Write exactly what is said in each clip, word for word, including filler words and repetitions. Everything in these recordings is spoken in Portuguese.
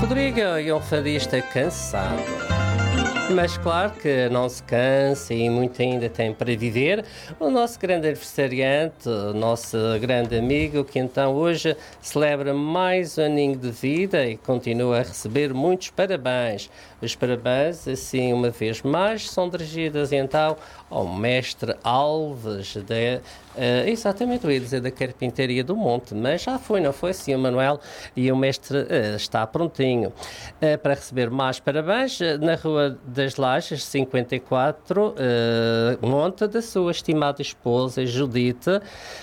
Rodrigo é um fadista cansado, mas claro que não se cansa e muito ainda tem para viver. O nosso grande aniversariante, o nosso grande amigo, que então hoje celebra mais um aninho de vida e continua a receber muitos parabéns. Os parabéns, assim, uma vez mais, são dirigidos então ao mestre Alves, de, uh, exatamente, eu ia dizer da Carpintaria do Monte, mas já foi, não foi assim, o Manuel, e o mestre uh, está prontinho uh, para receber mais parabéns uh, na Rua das Lajes, cinquenta e quatro, uh, monte da sua estimada esposa Judite.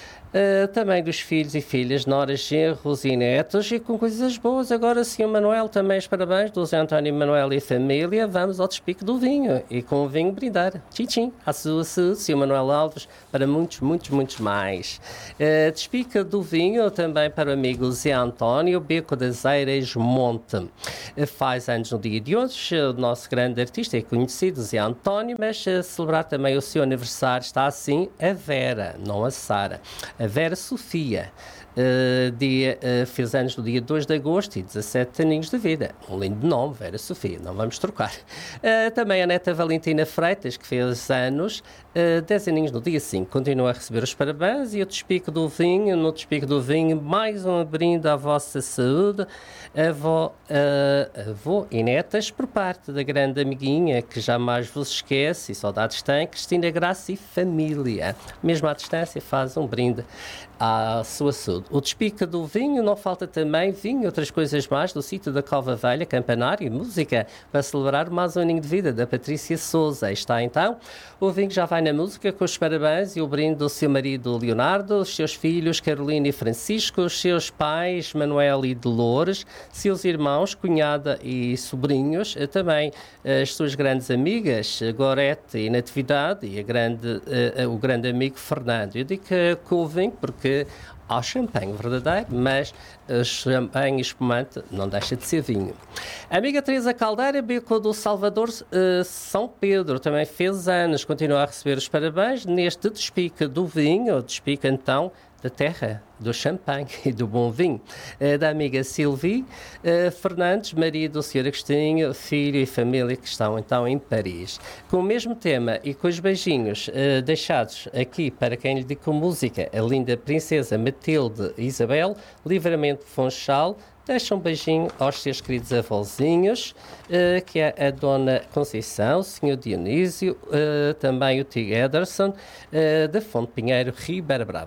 Uh, também dos filhos e filhas, noras, genros e netos, e com coisas boas. Agora, senhor Manuel, também os parabéns do Zé António Manuel e família. Vamos ao despique do vinho e com o vinho brindar. Tchim, à sua saúde, senhor Manuel Alves, para muitos, muitos, muitos mais. Uh, despique do vinho também para o amigo Zé António, Beco das Eiras Monte. Uh, faz anos no dia de hoje, o nosso grande artista é conhecido, Zé António, mas a celebrar também o seu aniversário está assim a Vera, não a Sara. A Vera Sofia uh, dia, uh, fez anos no dia dois de agosto e dezassete aninhos de vida. Um lindo nome, Vera Sofia, não vamos trocar. Uh, também a neta Valentina Freitas, que fez anos, uh, dez aninhos no dia cinco. Continua a receber os parabéns e o despique do vinho, no despique do vinho, mais um brinde à vossa saúde, avó, uh, avó e netas, por parte da grande amiguinha que jamais vos esquece e saudades tem, Cristina Graça e família. Mesmo à distância, faz um brinde à sua saúde. O despique do vinho, não falta também vinho e outras coisas mais do sítio da Cova Velha, campanário e música para celebrar mais um aninho de vida da Patrícia Souza. Está então, o vinho já vai na música com os parabéns e o brinde do seu marido Leonardo, os seus filhos Carolina e Francisco, os seus pais Manuel e Dolores, seus irmãos, cunhada e sobrinhos, também as suas grandes amigas Gorete e Natividade e a grande, uh, o grande amigo Fernando. Eu digo que com o vinho porque há champanhe verdadeiro, mas champanhe espumante não deixa de ser vinho. A amiga Teresa Caldeira, Beco do Salvador, uh, São Pedro, também fez anos, continua a receber os parabéns neste despique do vinho, ou despique então da terra do champanhe e do bom vinho, uh, da amiga Sylvie uh, Fernandes, marido do senhor Agostinho, filho e família que estão então em Paris. Com o mesmo tema e com os beijinhos uh, deixados aqui para quem lhe dedica música, a linda princesa Matilde Isabel, Livramento Fonchal, deixa um beijinho aos seus queridos avózinhos, uh, que é a Dona Conceição, o senhor Dionísio, uh, também o tio Ederson, uh, da Fonte Pinheiro, Ribeira Brava.